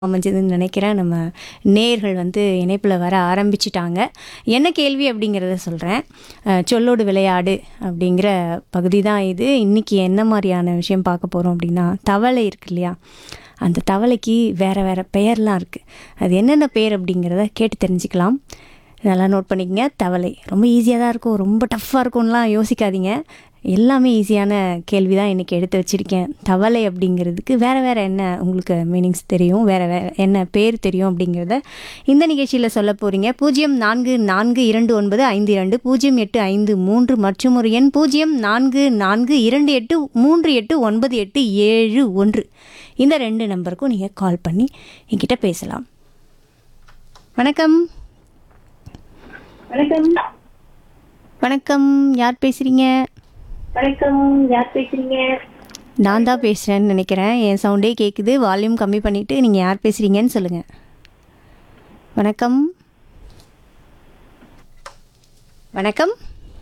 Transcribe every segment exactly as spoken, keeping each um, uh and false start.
அமைஞ்சதுன்னு நினைக்கிறேன். நம்ம நேயர்கள் வந்து இணைப்பில் வர ஆரம்பிச்சிட்டாங்க. என்ன கேள்வி அப்படிங்கிறத சொல்கிறேன். சொல்லோடு விளையாடு அப்படிங்கிற பகுதி தான் இது. இன்றைக்கி என்ன மாதிரியான விஷயம் பார்க்க போகிறோம் அப்படின்னா, தவளை இருக்கு இல்லையா, அந்த தவளைக்கு வேறு வேறு பெயர்லாம் இருக்குது. அது என்னென்ன பெயர் அப்படிங்கிறத கேட்டு தெரிஞ்சுக்கலாம். நல்லா நோட் பண்ணிக்கங்க. தவளை ரொம்ப ஈஸியாக தான் இருக்கும், ரொம்ப டஃப்பாக இருக்கும்லாம் யோசிக்காதீங்க. எல்லாமே ஈஸியான கேள்வி தான் இன்றைக்கி எடுத்து வச்சுருக்கேன். தவளை அப்படிங்கிறதுக்கு வேறு வேறு என்ன உங்களுக்கு மீனிங்ஸ் தெரியும், வேறு வேறு என்ன பேர் தெரியும் அப்படிங்கிறத இந்த நிகழ்ச்சியில் சொல்ல போகிறீங்க. பூஜ்ஜியம் நான்கு நான்கு இரண்டு ஒன்பது ஐந்து இரண்டு பூஜ்ஜியம் எட்டு ஐந்து மூன்று மற்றும் ஒரு எண் பூஜ்ஜியம் நான்கு நான்கு இரண்டு எட்டு மூன்று எட்டு ஒன்பது எட்டு ஏழு ஒன்று. இந்த ரெண்டு நம்பருக்கும் நீங்கள் கால் பண்ணி என்கிட்ட பேசலாம். வணக்கம். வணக்கம். வணக்கம், யார் பேசுகிறீங்க? வணக்கம், யார் பேசுறீங்க? நான் தான் பேசுகிறேன்னு நினைக்கிறேன். என் சவுண்டே கேட்குது. வால்யூம் கம்மி பண்ணிவிட்டு நீங்கள் யார் பேசுகிறீங்கன்னு சொல்லுங்கள். வணக்கம். வணக்கம்.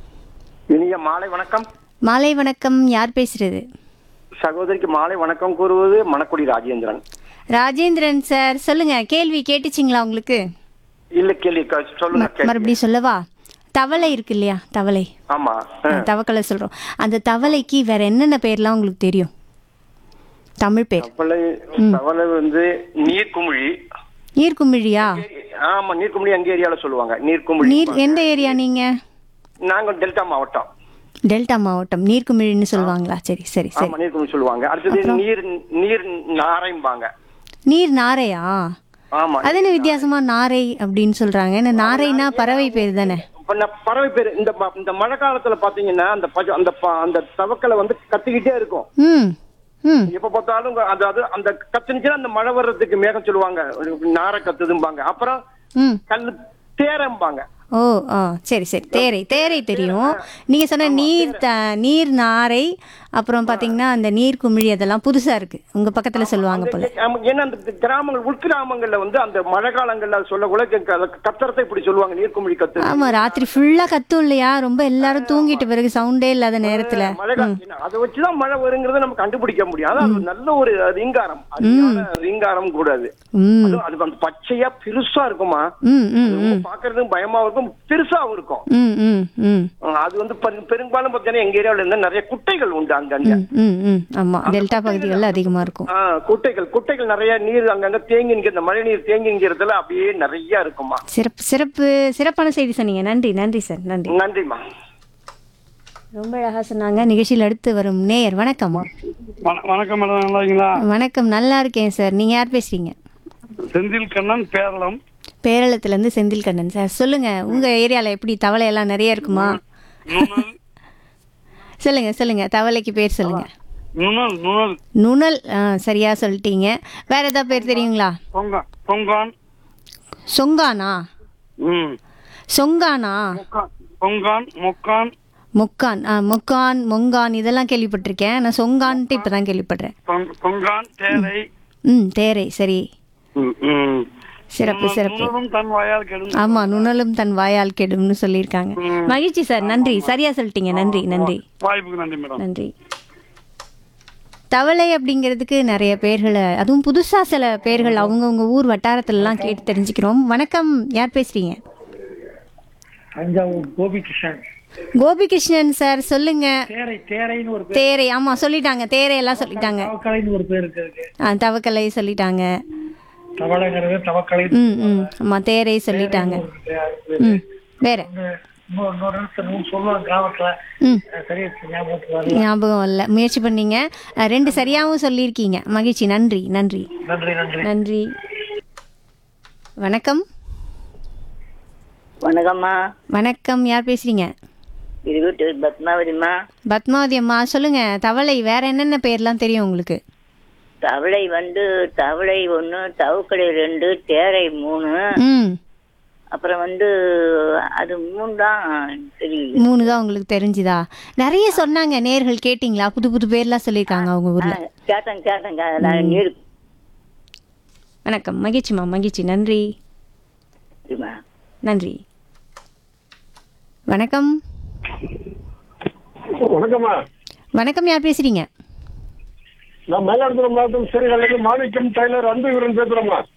இனிய மாலை வணக்கம். மாலை வணக்கம். யார் பேசுகிறது? சகோதரிக்கு மாலை வணக்கம் கூறுவது மணக்குடி ராஜேந்திரன். ராஜேந்திரன் சார், சொல்லுங்கள். கேள்வி கேட்டுச்சிங்களா உங்களுக்கு? இல்ல கேள்வி க- சொல்லுங்க கேள்வி. மறுபடியும் சொல்லவா? தவளை இருக்கு இல்லையா, தவளை, ஆமா. ஆ, தவக்கலை சொல்கிறோம். அந்த தவளைக்கு வேற என்னென்ன பேர்லாம் உங்களுக்கு தெரியும், தமிழ் பேர்? தவளை தவளை வந்து நீர்க்குமிழி. நீர்க்குமிழியா? ஆமா, நீர்க்குமிழி எங்க ஏரியால சொல்லுவாங்க நீர்க்குமிழி. நீர் எந்த ஏரியா நீங்கள்? நாங்க டெல்டா மாவட்டம். டெல்டா மாவட்டம். நீர்க்குமிழின்னு சொல்லுவாங்களா? சரி சரி சரி. ஆமா, நீர்க்குமிழி சொல்லுவாங்க. அடுத்தது நீர் நீர் நாரைம்பாங்க. நீர் நாரையா? ஆமா. அது என்ன வித்தியாசமா நாரை அப்படின்னு சொல்றாங்க? என்ன நாரைனா பறவை பேர் தானே? இப்ப நான் பறவை பேரு இந்த ம- இந்த மழை காலத்துல பாத்தீங்கன்னா அந்த பஜ- அந்த ப- அந்த தவக்கலை வந்து கத்திக்கிட்டே இருக்கும். ம் ம் எப்ப பார்த்தாலும் உங்க- அதாவது அந்த கத்துனுச்சுன்னா அந்த மழை வர்றதுக்கு மேகம் சொல்லுவாங்க, நாரை கத்துதும்பாங்க. அப்புறம் ம் கல் தேரம்பாங்க. ஓ ஆ சரி சரி. தேரை தேரை தெரியும். நீங்க சொன்ன நீர் த நீர் நாரை, அப்புறம் பாத்தீங்கன்னா அந்த நீர் குமிழி, அதெல்லாம் புதுசா இருக்கு. உங்க பக்கத்துல சொல்லுவாங்க போல. ஆமா, ஏன்னா அந்த கிராமங்கள் உள்கிராமங்கள்ல வந்து அந்த மழை காலங்கள்ல சொல்லக்கூட கத்துறதை இப்படி சொல்லுவாங்க, நீர்க்குமிழி கத்து. ஆமா, ராத்திரி ஃபுல்லா கத்தும் இல்லையா, ரொம்ப எல்லாரும் தூங்கிட்டு பிறகு சவுண்டே இல்லாத நேரத்துல. மழை காலம் அதை வச்சுதான் மழை வருங்கிறத நம்ம கண்டுபிடிக்க முடியும். அதான் அது நல்ல ஒரு ரீங்காரம், அருமையான ரீங்காரம் கூட அது. ம் அதுவும் அது அந்த பச்சையா பெருசா இருக்குமா, ம் ம் ம் பாக்குறதுக்கு பயமா இருக்கும், பெருசாவும் இருக்கும். ம் ம் ம் அது வந்து பெரு- பெரும்பாலும் பார்த்தீங்கன்னா எங்க ஏரியாவுல இருந்து நிறைய குட்டைகள் உண்டு அங்கங்க. ம் ம் ம் ஆமா, டெல்டா பகுதிகளில் அதிகமா இருக்கும். ஆ, குட்டைகள் குட்டைகள் நிறைய நீர் அங்கங்க தேங்கி நிற்கிற, இந்த மழை நீர் தேங்கி நிற்கிறதுல அப்படியே நிறைய இருக்குமா. சிறப்பு சிறப்பு சிறப்பான செய்தி சொன்னீங்க. நன்றி நன்றி சார், நன்றி. நன்றிம்மா. ரொம்ப அழகா சொன்னாங்க. நிகழ்ச்சியில் அடுத்து வரும் நேயர். வணக்கம். வண- வணக்கம் மேடம், நல்லா இருக்கீங்களா? வணக்கம், நல்லா இருக்கேன் சார். நீங்க யார் பேசுறீங்க? செந்தில் கண்ணன், பேரளம். பேரளத்துல இருந்து செந்தில் கண்ணன் சார். சொல்லுங்க, உங்க ஏரியால எப்படி தவளை எல்லாம் நிறைய இருக்குமா? நுணல் சொல்லுங்க சொல்லுங்க, தவளைக்கு பேர் சொல்லுங்க. நுணல் நுணல் நுணல். ஆ, சரியா சொல்லிட்டீங்க. வேற ஏதாவது பேர் தெரியுங்களா? பொங்கா பொங்கான். சொங்கானா? ம் சொங்கானா? மொக்கான் பொங்கான் மொக்கான். முக்கான். ஆ, முக்கான் மொங்கான் இதெல்லாம் கேள்விப்பட்டிருக்கேன். நான் சொங்கான்ட்டு இப்பதான் கேள்விப்படுறேன். பொங்- பொங்கான் தேரை. ம் தேரை. சரி, ம், ம். சிறப்பு நுணல்- சிறப்பு. நுணலும் தன் வாயால் கெடும். ஆமா, நுணலும் தன் வாயால் கெடும்னு சொல்லியிருக்காங்க. மகிழ்ச்சி சார், நன்றி. சரியா சொல்லிட்டீங்க. நன்றி நன்றி வாய்ப்புக்கு நன்றி மேடம். நன்றி. தவளை அப்படிங்கிறதுக்கு நிறைய பேர்களை, அதுவும் புதுசா சில பேர்கள் அவங்கவுங்க ஊர் வட்டாரத்துலலாம் கேட்டு தெரிஞ்சுக்கிறோம். வணக்கம், யார் பேசுறீங்க? தஞ்சாவூர் கோபிகிருஷ்ணன். கோபிகிருஷ்ணன் சார், சொல்லுங்க. தேரை தேரைன்னு ஒரு பேர், தேரை. ஆமா சொல்லிட்டாங்க, தேரை எல்லாம் சொல்லிட்டாங்க. தவக்கலைன்னு ஒரு பேர் இருக்கு. ஆ, தவக்கலை சொல்லிட்டாங்க. தவளைங்கிறது தவக்கலை. ம் ம் ஆமா, தேரை சொல்லிட்டாங்க. ம் வேற இன்னொரு இன்னொரு இடத்துல இன்னும் சொல்லுவாங்க கிராமத்துல. ம் அஹ் சரியா ஞாபகத்துக்கு வரல. ஞாபகம் இல்லை, முயற்சி பண்ணீங்க. அஹ், ரெண்டு சரியாகவும் சொல்லியிருக்கீங்க. மகிழ்ச்சி, நன்றி நன்றி நன்றி நன்றி. நன்றி. வணக்கம். வணக்கம்மா. வணக்கம், யார் பேசுறீங்க? இது வீட்டு பத்மாவதிம்மா. பத்மாவதி அம்மா, சொல்லுங்க. தவளை வேற என்னென்ன பேர்லாம் தெரியும் உங்களுக்கு? தவளை வந்து தவளை ஒன்று, தவக்கலை ரெண்டு, தேரை மூணு, ம் அப்புறம் வந்து அது மூணு தான் தெரியுது. மூணு தான் உங்களுக்கு தெரிஞ்சுதா? நிறைய சொன்னாங்க நேர்கள், கேட்டிங்களா? புது புது பேர்லாம் சொல்லியிருக்காங்க அவங்க ஊர்ல. கேட்டேன் கேட்டேங்க, நான் நீர். வணக்கம், மகிழ்ச்சிம்மா, மகிழ்ச்சி. நன்றி நன்றி. வணக்கம். வணக்கம்மா. வணக்கம், யார் பேசுறீங்க? நான் மயிலாடுதுறை மாவட்டம் சிறுகல்லைக்கு மாணிக்கம் டெய்லர் அன்பு வீரன் பேசுறேம்மா.